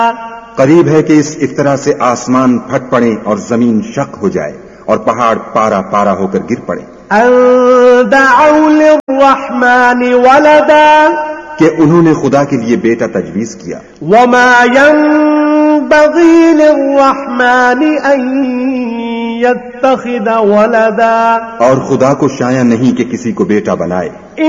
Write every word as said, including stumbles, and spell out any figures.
करीब है कि इस इफ्तरा से आसमान फट पड़े और जमीन शक हो जाए और पहाड़ पारा पारा होकर गिर पड़े। अन दअउ लिर्रहमानि वलदा, कि उन्होंने खुदा के लिए बेटा तजवीज किया। वमा यंबगी लिर्रहमानि अन यत्तखिज़ वलदा, और खुदा को शाया नहीं कि किसी को बेटा बनाए।